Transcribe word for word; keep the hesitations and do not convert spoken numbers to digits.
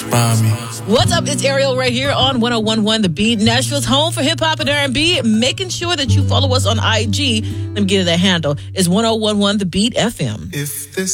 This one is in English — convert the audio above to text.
By me. What's up? It's Ariel right here on one oh one one The Beat, Nashville's home for hip hop and R and B. Making sure that you follow us on I G. Let me give you that handle. It's one oh one one The Beat F M. If this